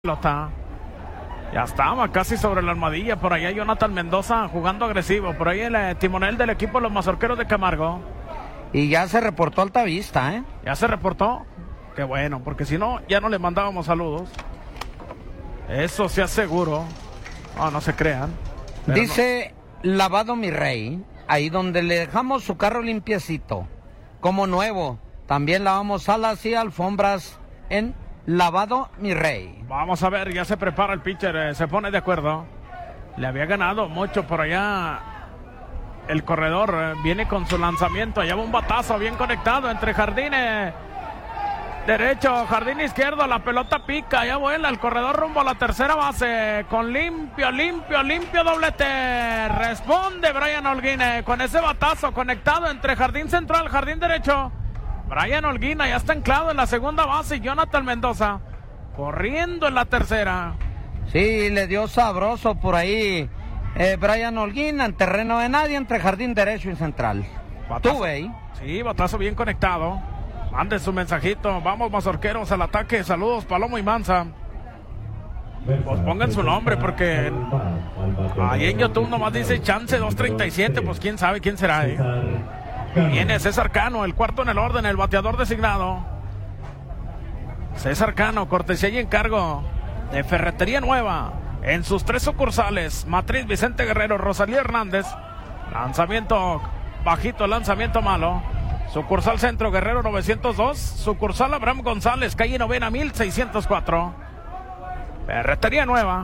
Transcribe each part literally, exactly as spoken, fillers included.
pelota. Ya estaba casi sobre la almohadilla. Por allá Jonathan Mendoza jugando agresivo. Por ahí el eh, timonel del equipo de los Mazorqueros de Camargo. Y ya se reportó Altavista, ¿eh? Ya se reportó. Qué bueno, porque si no, ya no le mandábamos saludos. Eso se aseguró. No, no se crean. Dice no. Lavado Mi Rey, ahí donde le dejamos su carro limpiecito, como nuevo. También lavamos salas y alfombras en Lavado Mi Rey. Vamos a ver, ya se prepara el pitcher, eh, se pone de acuerdo. Le había ganado mucho por allá el corredor, eh, viene con su lanzamiento, lleva un batazo bien conectado entre jardines derecho, jardín izquierdo, la pelota pica, ya vuela el corredor rumbo a la tercera base, con limpio, limpio, limpio doblete. Responde Brian Holguín con ese batazo conectado entre jardín central, jardín derecho. Brian Holguín ya está anclado en la segunda base y Jonathan Mendoza corriendo en la tercera. Sí, le dio sabroso por ahí eh, Brian Holguín en terreno de nadie entre jardín derecho y central. Batazo. Tuve ahí. Sí, batazo bien conectado. Mande su mensajito. Vamos, Mazorqueros, al ataque. Saludos, Palomo y Manza. Pues pongan su nombre porque ahí en YouTube nomás dice Chance dos treinta y siete. Pues quién sabe quién será, ¿eh? Viene César Cano, el cuarto en el orden, el bateador designado. César Cano, cortesía y encargo de Ferretería Nueva. En sus tres sucursales, Matriz Vicente Guerrero, Rosalía Hernández. Lanzamiento bajito, lanzamiento malo. Sucursal Centro, Guerrero novecientos dos. Sucursal Abraham González, calle Novena mil seiscientos cuatro. Ferretería Nueva.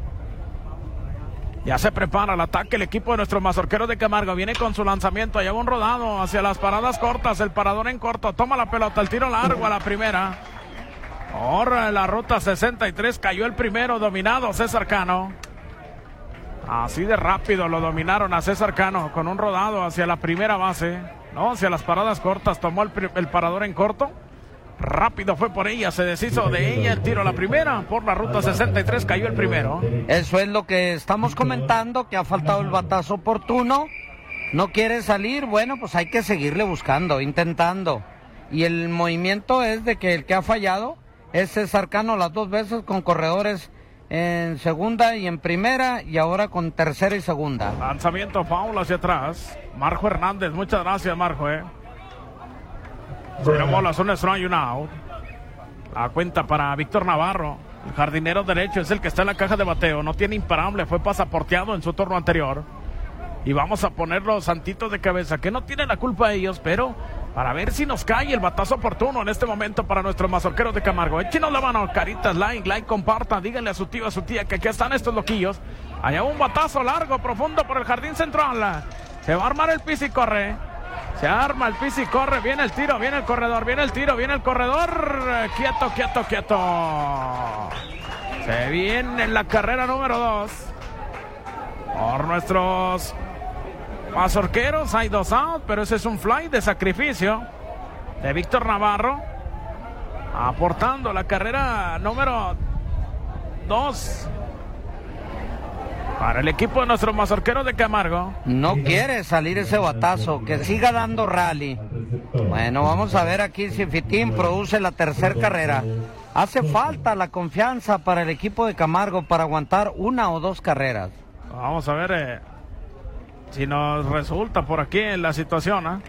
Ya se prepara el ataque el equipo de nuestros Mazorqueros de Camargo. Viene con su lanzamiento, lleva un rodado hacia las paradas cortas. El parador en corto, toma la pelota, el tiro largo a la primera. Ahora la ruta sesenta y tres, cayó el primero, dominado César Cano. Así de rápido lo dominaron a César Cano con un rodado hacia la primera base. No, hacia las paradas cortas, tomó el, el parador en corto. Rápido fue por ella, se deshizo de ella el tiro a la primera. Por la ruta sesenta y tres cayó el primero. Eso es lo que estamos comentando, que ha faltado el batazo oportuno. No quiere salir, bueno, pues hay que seguirle buscando, intentando. Y el movimiento es de que el que ha fallado es César Cano las dos veces con corredores en segunda y en primera, y ahora con tercera y segunda. Lanzamiento foul hacia atrás. Marjo Hernández, muchas gracias, Marjo, eh. Cero bolas, un strike y un out. La cuenta para Víctor Navarro, el jardinero derecho, es el que está en la caja de bateo. No tiene imparable, fue pasaporteado en su turno anterior. Y vamos a poner los santitos de cabeza, que no tienen la culpa ellos, pero para ver si nos cae el batazo oportuno en este momento para nuestros Mazorqueros de Camargo. Échenos la mano, caritas, like, like, compartan, díganle a su tío, a su tía que aquí están estos loquillos. Allá un batazo largo, profundo por el jardín central. Se va a armar el pis y corre. Se arma el pis y corre, viene el tiro, viene el corredor, viene el tiro, viene el corredor. Quieto, quieto, quieto. Se viene en la carrera número dos. Por nuestros Mazorqueros hay dos out, pero ese es un fly de sacrificio de Víctor Navarro, aportando la carrera número dos para el equipo de nuestros Mazorqueros de Camargo. No quiere salir ese batazo, que siga dando rally. Bueno, vamos a ver aquí si Fitín produce la tercera carrera. Hace falta la confianza para el equipo de Camargo para aguantar una o dos carreras. Vamos a ver eh, si nos resulta por aquí en la situación, ¿eh?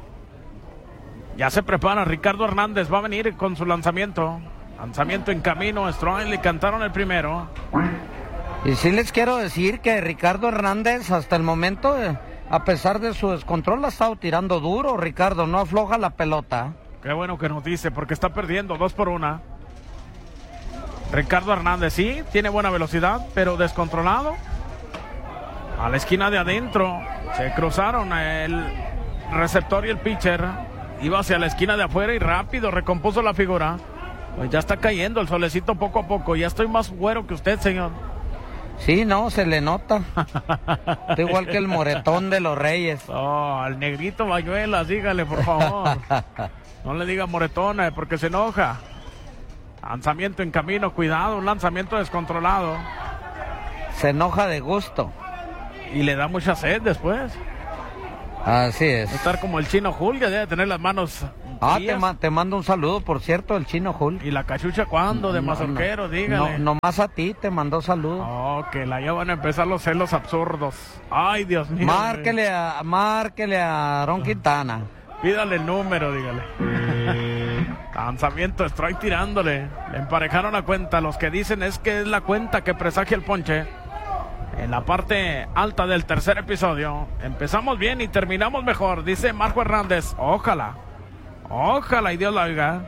Ya se prepara Ricardo Hernández, va a venir con su lanzamiento. Lanzamiento en camino, Strong, le cantaron el primero. Y sí les quiero decir que Ricardo Hernández hasta el momento, eh, a pesar de su descontrol, ha estado tirando duro. Ricardo, no afloja la pelota. Qué bueno que nos dice, porque está perdiendo dos por una. Ricardo Hernández, sí, tiene buena velocidad, pero descontrolado. A la esquina de adentro se cruzaron el receptor y el pitcher. Iba hacia la esquina de afuera y rápido recompuso la figura. Pues ya está cayendo el solecito poco a poco. Ya estoy más güero que usted, señor. Sí, no, se le nota. Está igual que el moretón de los Reyes. Oh, al negrito Bayuelas, dígale, por favor. No le diga moretón, eh, porque se enoja. Lanzamiento en camino, cuidado, un lanzamiento descontrolado. Se enoja de gusto. Y le da mucha sed después. Así es. Estar como el Chino Julio, debe tener las manos Ah, te, ma te mando un saludo, por cierto, el Chino Jul. ¿Y la cachucha cuándo? De no, mazorquero, no, dígale. No, nomás a ti te mandó saludo. Oh, que la ya van a empezar los celos absurdos. Ay, Dios mío. Márquele a, márquele a Ron Quintana. Pídale el número, dígale. Lanzamiento, estoy tirándole. Le emparejaron la cuenta. Los que dicen es que es la cuenta que presagia el ponche. En la parte alta del tercer episodio. Empezamos bien y terminamos mejor, dice Marco Hernández. Ojalá. Ojalá y Dios la oiga.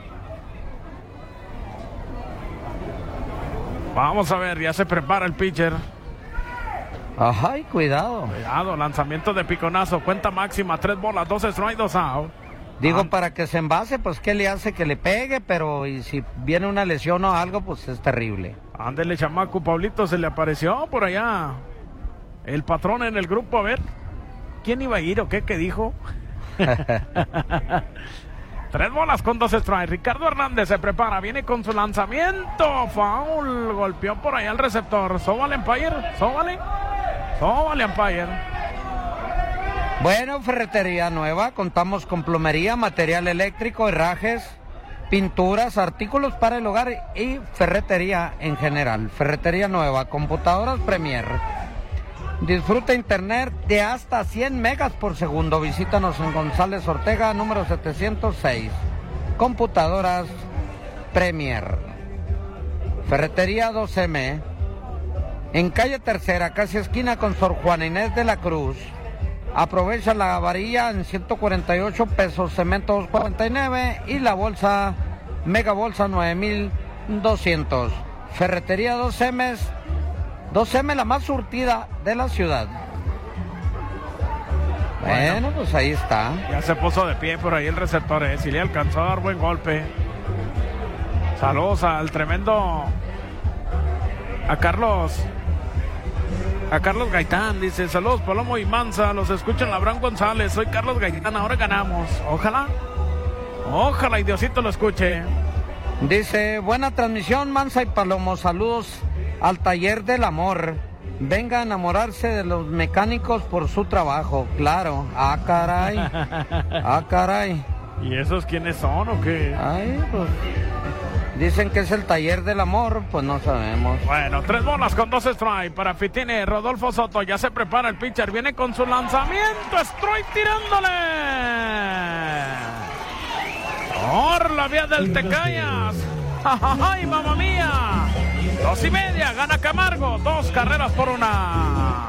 Vamos a ver, ya se prepara el pitcher. Ay, cuidado. Cuidado, lanzamiento de piconazo. Cuenta máxima, tres bolas, dos strikes, dos out. Digo, ah. para que se envase, pues ¿qué le hace? Que le pegue, pero y si viene una lesión o algo, pues es terrible. Ándele, chamaco, Pablito, se le apareció por allá el patrón en el grupo, a ver. ¿Quién iba a ir o qué? ¿Qué dijo? Tres bolas con dos strikes. Ricardo Hernández se prepara, viene con su lanzamiento. Foul, golpeó por allá el receptor. Sóbale, Empire, sóbale. Sóbale, Empire. Bueno, ferretería nueva. Contamos con plomería, material eléctrico, herrajes, pinturas, artículos para el hogar y ferretería en general. Ferretería nueva, computadoras Premier. Disfruta internet de hasta cien megas por segundo. Visítanos en González Ortega, número setecientos seis. Computadoras Premier. Ferretería dos eme. En calle Tercera, casi esquina con Sor Juana Inés de la Cruz. Aprovecha la varilla en ciento cuarenta y ocho pesos, cemento dos cuarenta y nueve y la bolsa, mega bolsa nueve mil doscientos. Ferretería dos eme. dos eme, la más surtida de la ciudad. Bueno, bueno, pues ahí está. Ya se puso de pie por ahí el receptor, ¿eh? Si le alcanzó a dar buen golpe. Saludos al tremendo... A Carlos... A Carlos Gaitán, dice, saludos Palomo y Manza, los escuchan Abraham González, soy Carlos Gaitán, ahora ganamos. Ojalá, ojalá y Diosito lo escuche. Dice, buena transmisión Manza y Palomo, saludos al taller del amor. Venga a enamorarse de los mecánicos por su trabajo, claro. Ah, caray. Ah, caray. ¿Y esos quiénes son o qué? Ay, pues... Dicen que es el taller del amor, pues no sabemos. Bueno, tres bolas con dos strikes para Fitini. Rodolfo Soto, ya se prepara el pitcher, viene con su lanzamiento, strike tirándole. Por la vía del Tecayas. ¡Ay, mamá mía! Dos y media, gana Camargo, dos carreras por una.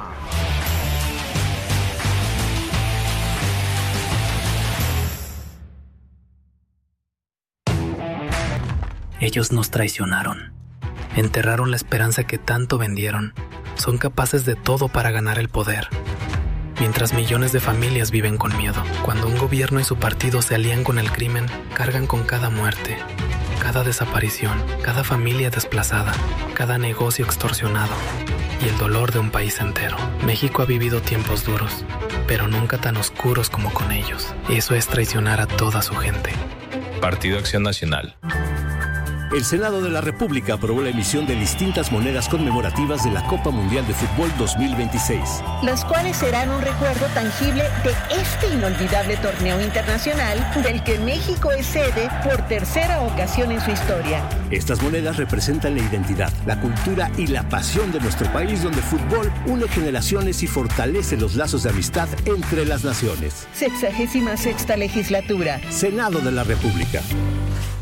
Ellos nos traicionaron, enterraron la esperanza que tanto vendieron, son capaces de todo para ganar el poder. Mientras millones de familias viven con miedo, cuando un gobierno y su partido se alían con el crimen, cargan con cada muerte, cada desaparición, cada familia desplazada, cada negocio extorsionado y el dolor de un país entero. México ha vivido tiempos duros, pero nunca tan oscuros como con ellos. Eso es traicionar a toda su gente. Partido Acción Nacional. El Senado de la República aprobó la emisión de distintas monedas conmemorativas de la Copa Mundial de Fútbol dos mil veintiséis. Las cuales serán un recuerdo tangible de este inolvidable torneo internacional del que México es sede por tercera ocasión en su historia. Estas monedas representan la identidad, la cultura y la pasión de nuestro país, donde el fútbol une generaciones y fortalece los lazos de amistad entre las naciones. Sexagésima sexta legislatura. Senado de la República.